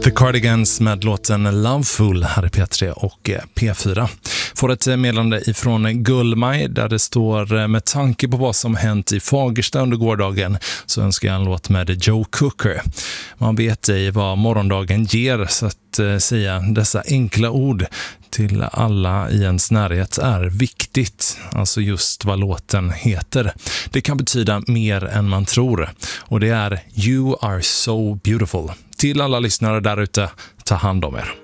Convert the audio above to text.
The Cardigans med låten Loveful här i P3 och P4. Får ett meddelande ifrån Gullmaj där det står: med tanke på vad som hänt i Fagersta under gårdagen så önskar jag en låt med Joe Cooker. Man vet ej vad morgondagen ger, så att säga dessa enkla ord till alla i ens närhet är viktigt. Alltså just vad låten heter. Det kan betyda mer än man tror. Och det är You Are So Beautiful. Till alla lyssnare där ute, ta hand om er.